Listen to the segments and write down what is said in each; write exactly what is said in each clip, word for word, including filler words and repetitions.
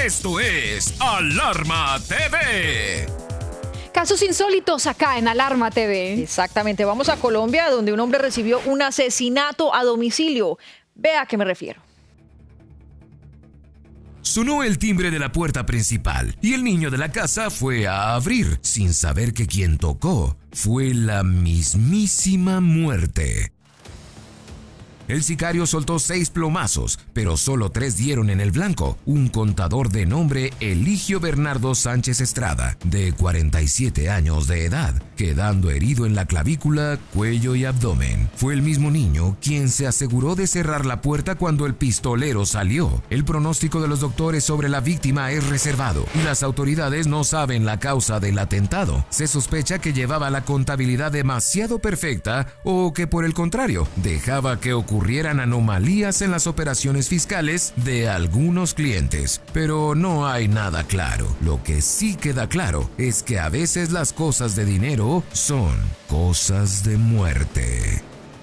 Esto es Alarma T V. Casos insólitos acá en Alarma T V. Exactamente, vamos a Colombia, donde un hombre recibió un asesinato a domicilio. Vea a qué me refiero. Sonó el timbre de la puerta principal y el niño de la casa fue a abrir, sin saber que quien tocó fue la mismísima muerte. El sicario soltó seis plomazos, pero solo tres dieron en el blanco. Un contador de nombre Eligio Bernardo Sánchez Estrada, de cuarenta y siete años de edad, quedando herido en la clavícula, cuello y abdomen. Fue el mismo niño quien se aseguró de cerrar la puerta cuando el pistolero salió. El pronóstico de los doctores sobre la víctima es reservado y las autoridades no saben la causa del atentado. Se sospecha que llevaba la contabilidad demasiado perfecta o que, por el contrario, dejaba que ocurriera ocurrieran anomalías en las operaciones fiscales de algunos clientes. Pero no hay nada claro. Lo que sí queda claro es que a veces las cosas de dinero son cosas de muerte.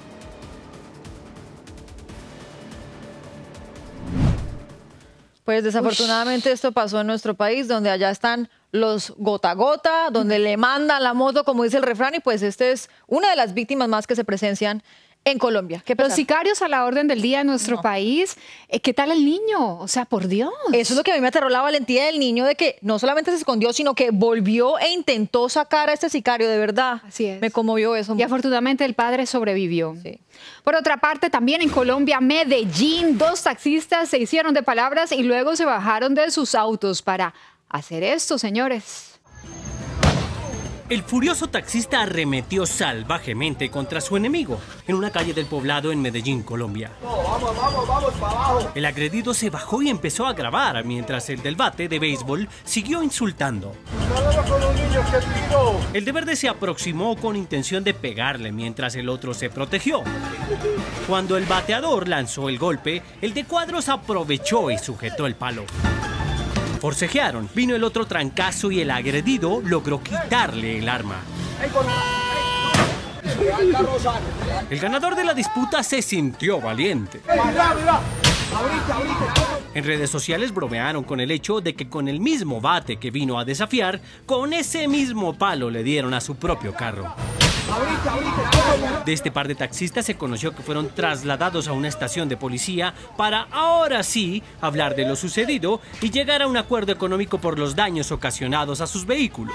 Pues desafortunadamente Ush. esto pasó en nuestro país, donde allá están los gota a gota, donde le mandan la moto, como dice el refrán, y pues este es una de las víctimas más que se presencian en Colombia. ¿Qué Los sicarios a la orden del día en nuestro no. país. ¿Qué tal el niño? O sea, por Dios. Eso es lo que a mí me aterró, la valentía del niño, de que no solamente se escondió, sino que volvió e intentó sacar a este sicario, de verdad. Así es. Me conmovió eso. Y afortunadamente el padre sobrevivió. Sí. Por otra parte, también en Colombia, Medellín, dos taxistas se hicieron de palabras y luego se bajaron de sus autos para hacer esto, señores. El furioso taxista arremetió salvajemente contra su enemigo en una calle del poblado en Medellín, Colombia. No, vamos, vamos, vamos para abajo. El agredido se bajó y empezó a grabar, mientras el del bate de béisbol siguió insultando. Con los niños, que tiro. El de verde se aproximó con intención de pegarle, mientras el otro se protegió. Cuando el bateador lanzó el golpe, el de cuadros aprovechó y sujetó el palo. Forcejearon, vino el otro trancazo y el agredido logró quitarle el arma. El ganador de la disputa se sintió valiente. En redes sociales bromearon con el hecho de que con el mismo bate que vino a desafiar, con ese mismo palo le dieron a su propio carro. De este par de taxistas se conoció que fueron trasladados a una estación de policía para ahora sí hablar de lo sucedido y llegar a un acuerdo económico por los daños ocasionados a sus vehículos.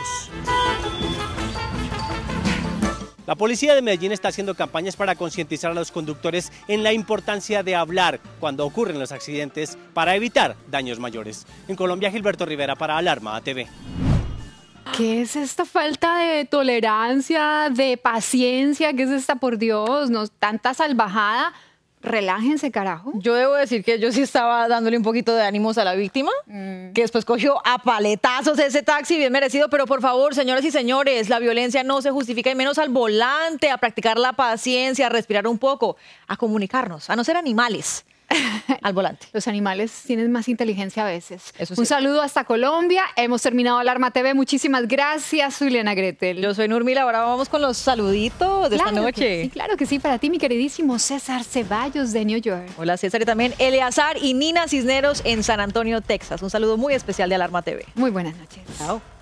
La policía de Medellín está haciendo campañas para concientizar a los conductores en la importancia de hablar cuando ocurren los accidentes para evitar daños mayores. En Colombia, Gilberto Rivera para Alarma T V. ¿Qué es esta falta de tolerancia, de paciencia? ¿Qué es esta, por Dios? ¿No? Tanta salvajada. Relájense, carajo. Yo debo decir que yo sí estaba dándole un poquito de ánimos a la víctima, mm. que después cogió a paletazos ese taxi, bien merecido. Pero por favor, señoras y señores, la violencia no se justifica, y menos al volante, a practicar la paciencia, a respirar un poco, a comunicarnos, a no ser animales. Al volante. Los animales tienen más inteligencia a veces. Eso Un saludo hasta Colombia. Hemos terminado Alarma T V. Muchísimas gracias, Juliana Gretel. Yo soy Nurmila. Ahora vamos con los saluditos de claro esta noche. Que sí, claro que sí. Para ti, mi queridísimo César Ceballos de New York. Hola, César. Y también Eleazar y Nina Cisneros en San Antonio, Texas. Un saludo muy especial de Alarma T V. Muy buenas noches. Chao.